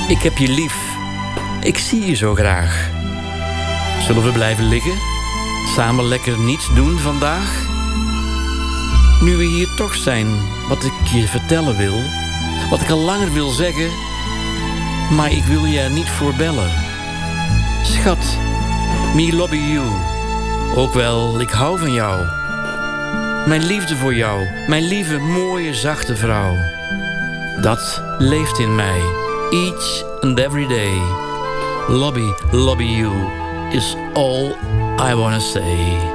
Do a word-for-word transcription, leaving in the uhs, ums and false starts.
Ik heb je lief. Ik zie je zo graag. Zullen we blijven liggen? Samen lekker niets doen vandaag? Nu we hier toch zijn, wat ik je vertellen wil, wat ik al langer wil zeggen, maar ik wil je er niet voor bellen. Schat, me lobby you. Ook wel, ik hou van jou. Mijn liefde voor jou, mijn lieve, mooie, zachte vrouw. Dat leeft in mij, each and every day. Lobby, lobby you is all I wanna say.